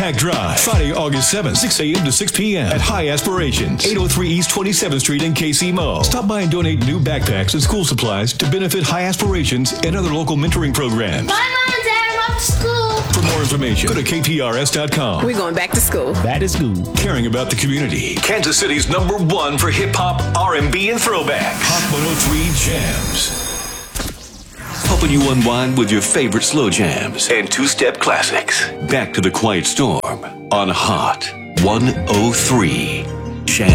Hack Drive, Friday, August 7th, 6 a.m. to 6 p.m. at High Aspirations, 803 East 27th Street in KC Mo. Stop by and donate new backpacks and school supplies to benefit High Aspirations and other local mentoring programs. Bye, Mom and Dad. I'm off to school. For more information, go to kprs.com. We're going back to school. That is good. Caring about the community. Kansas City's #1 for hip-hop, R&B, and throwback. Hot 103 Jams. Helping you unwind with your favorite slow jams and two-step classics. Back to the Quiet Storm on Hot 103 Jams.